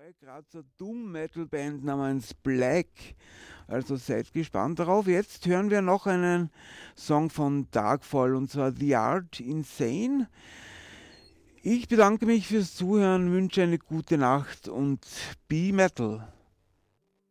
neue Grazer Doom-Metal-Band namens Black. Also seid gespannt darauf. Jetzt hören wir noch einen Song von Darkfall und zwar The Art Insane. Ich bedanke mich fürs Zuhören, wünsche eine gute Nacht und Be Metal.